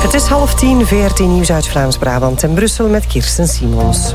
Het is 9:30, VRT Nieuws uit Vlaams-Brabant en Brussel met Kirsten Simons.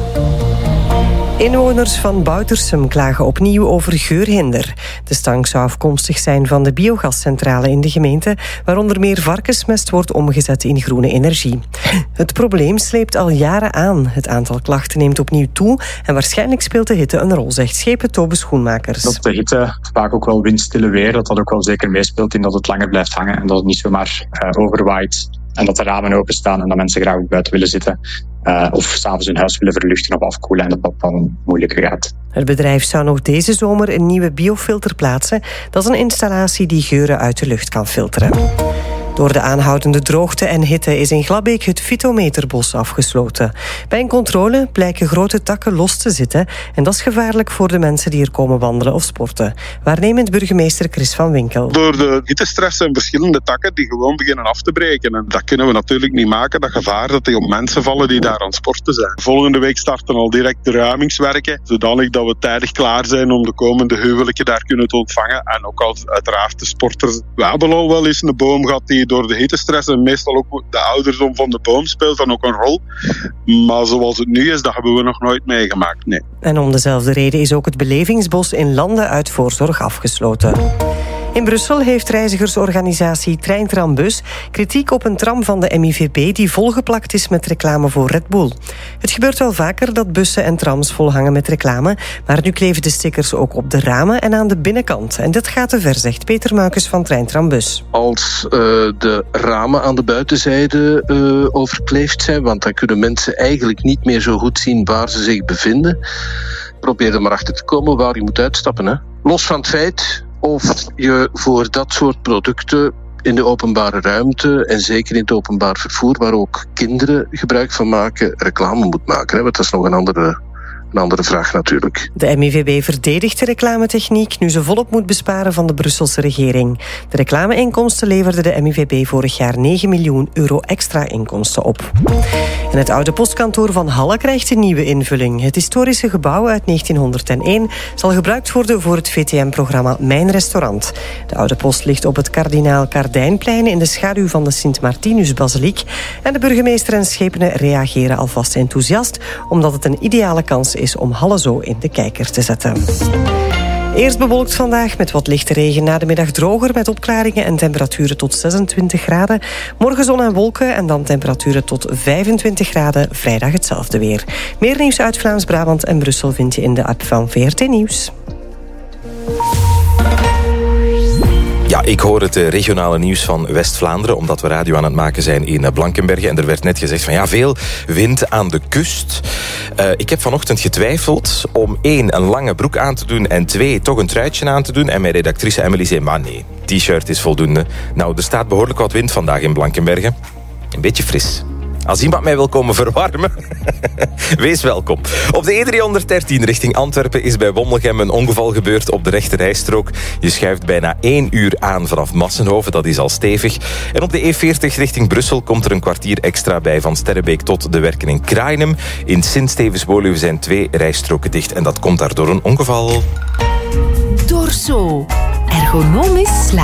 Inwoners van Boutersum klagen opnieuw over geurhinder. De stank zou afkomstig zijn van de biogascentrale in de gemeente, waar onder meer varkensmest wordt omgezet in groene energie. Het probleem sleept al jaren aan. Het aantal klachten neemt opnieuw toe en waarschijnlijk speelt de hitte een rol, zegt schepen Tobe Schoenmakers. Dat de hitte, vaak ook wel windstille weer, dat ook wel zeker meespeelt in dat het langer blijft hangen en dat het niet zomaar overwaait. En dat de ramen openstaan en dat mensen graag ook buiten willen zitten. Of s'avonds hun huis willen verluchten of afkoelen en dat dat dan moeilijker gaat. Het bedrijf zou nog deze zomer een nieuwe biofilter plaatsen. Dat is een installatie die geuren uit de lucht kan filteren. Door de aanhoudende droogte en hitte is in Glabbeek het Fytometerbos afgesloten. Bij een controle blijken grote takken los te zitten en dat is gevaarlijk voor de mensen die er komen wandelen of sporten. Waarnemend burgemeester Chris van Winkel. Door de hittestress zijn verschillende takken die gewoon beginnen af te breken. En dat kunnen we natuurlijk niet maken, dat gevaar dat die op mensen vallen die daar aan het sporten zijn. Volgende week starten al direct de ruimingswerken, zodanig dat we tijdig klaar zijn om de komende huwelijken daar kunnen te ontvangen. En ook uiteraard de sporters. We hebben al wel eens een boom gehad die door de hittestress en meestal ook de ouderdom van de boom speelt dan ook een rol. Maar zoals het nu is, dat hebben we nog nooit meegemaakt, nee. En om dezelfde reden is ook het belevingsbos in Landen uit voorzorg afgesloten. In Brussel heeft reizigersorganisatie Treintrambus kritiek op een tram van de MIVB die volgeplakt is met reclame voor Red Bull. Het gebeurt wel vaker dat bussen en trams volhangen met reclame, maar nu kleven de stickers ook op de ramen en aan de binnenkant. En dit gaat te ver, zegt Peter Muikes van Treintrambus. Als de ramen aan de buitenzijde overkleefd zijn, want dan kunnen mensen eigenlijk niet meer zo goed zien waar ze zich bevinden. Probeer er maar achter te komen waar je moet uitstappen. Hè. Los van het feit of je voor dat soort producten in de openbare ruimte en zeker in het openbaar vervoer, waar ook kinderen gebruik van maken, reclame moet maken. Hè? Want dat is nog een andere vraag natuurlijk. De MIVB verdedigt de reclametechniek nu ze volop moet besparen van de Brusselse regering. De reclameinkomsten leverde de MIVB vorig jaar 9 miljoen euro extra inkomsten op. En het oude postkantoor van Halle krijgt een nieuwe invulling. Het historische gebouw uit 1901 zal gebruikt worden voor het VTM-programma Mijn Restaurant. De oude post ligt op het Kardinaal Kardijnplein in de schaduw van de Sint-Martinus-basiliek. En de burgemeester en schepenen reageren alvast enthousiast, omdat het een ideale kans is om Halle zo in de kijker te zetten. Eerst bewolkt vandaag met wat lichte regen. Na de middag droger met opklaringen en temperaturen tot 26 graden. Morgen zon en wolken en dan temperaturen tot 25 graden. Vrijdag hetzelfde weer. Meer nieuws uit Vlaams-Brabant en Brussel vind je in de app van VRT Nieuws. Ja, ik hoor het regionale nieuws van West-Vlaanderen, omdat we radio aan het maken zijn in Blankenberge. En er werd net gezegd van ja, veel wind aan de kust. Ik heb vanochtend getwijfeld om 1, een lange broek aan te doen en 2, toch een truitje aan te doen. En mijn redactrice Emily zei, maar nee, t-shirt is voldoende. Nou, er staat behoorlijk wat wind vandaag in Blankenberge. Een beetje fris. Als iemand mij wil komen verwarmen, wees welkom. Op de E313 richting Antwerpen is bij Wommelgem een ongeval gebeurd op de rechterrijstrook. Je schuift bijna 1 uur aan vanaf Massenhoven, dat is al stevig. En op de E40 richting Brussel komt er een kwartier extra bij van Sterrebeek tot de Werken in Krainem. In Sint-Stevens-Woluwe zijn 2 rijstroken dicht en dat komt daardoor een ongeval. Dorso. Ergonomisch